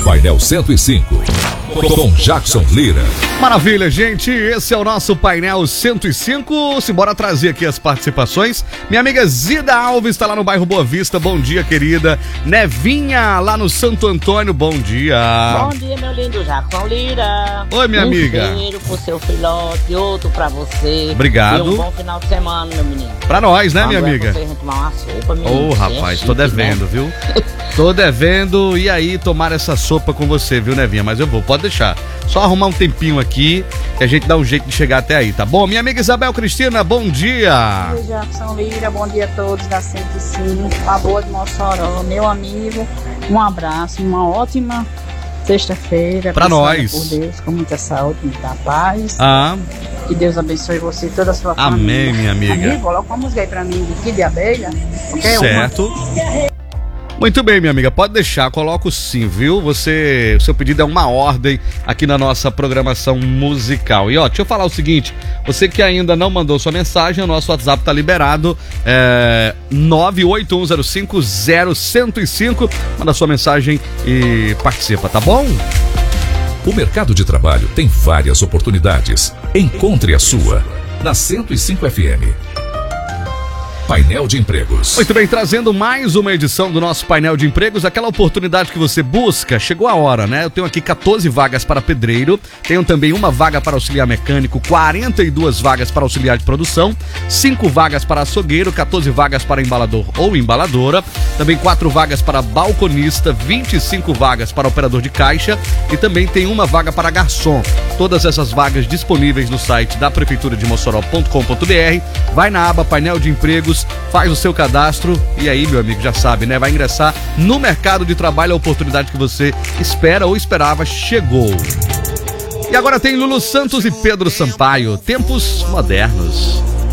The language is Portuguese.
Painel 105, com Jackson Lira. Maravilha, gente. Esse é o nosso Painel 105. Simbora trazer aqui as participações. Minha amiga Zida Alves está lá no bairro Boa Vista. Bom dia, querida. Nevinha, lá no Santo Antônio. Bom dia. Bom dia, meu lindo Jackson Lira. Oi, minha amiga. Um cheiro pro seu filhote, outro pra você. Obrigado. E um bom final de semana, meu menino. Pra nós, né, minha amiga? Pra você tomar uma sopa, menino. Ô, rapaz, tô devendo, viu? Tô devendo. E aí, tomar essa sopa com você, viu, Nevinha? Mas eu vou, pode deixar. Só arrumar um tempinho aqui que a gente dá um jeito de chegar até aí, tá bom? Minha amiga Isabel Cristina, bom dia. Bom dia, Jackson Lira. Bom dia a todos da 105. A boa de Mossoró. Meu amigo, um abraço, uma ótima sexta-feira. Pra nós. Por Deus, com muita saúde, muita paz. Que Deus abençoe você e toda a sua família. Amém, minha amiga. Amigo, coloca uma música aí pra mim de Kid de Abelha. Certo. Muito bem, minha amiga, pode deixar, coloco sim, viu? O seu pedido é uma ordem aqui na nossa programação musical. E ó, deixa eu falar o seguinte, você que ainda não mandou sua mensagem, o nosso WhatsApp tá liberado, 981050105, manda sua mensagem e participa, tá bom? O mercado de trabalho tem várias oportunidades. Encontre a sua na 105 FM. Painel de Empregos. Muito bem, trazendo mais uma edição do nosso Painel de Empregos, aquela oportunidade que você busca, chegou a hora, né? Eu tenho aqui 14 vagas para pedreiro, tenho também uma vaga para auxiliar mecânico, 42 vagas para auxiliar de produção, 5 vagas para açougueiro, 14 vagas para embalador ou embaladora, também 4 vagas para balconista, 25 vagas para operador de caixa e também tem uma vaga para garçom. Todas essas vagas disponíveis no site da Prefeitura de Mossoró.com.br, vai na aba Painel de Empregos, faz o seu cadastro e aí, meu amigo, já sabe, né? Vai ingressar no mercado de trabalho, a oportunidade que você espera ou esperava chegou. E agora tem Lulu Santos e Pedro Sampaio, Tempos Modernos.